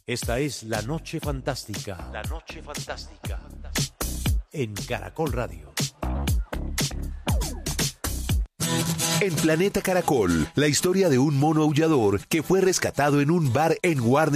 Esta es La Noche Fantástica. La Noche Fantástica. En Caracol Radio. En Planeta Caracol, la historia de un mono aullador que fue rescatado en un bar en Warner.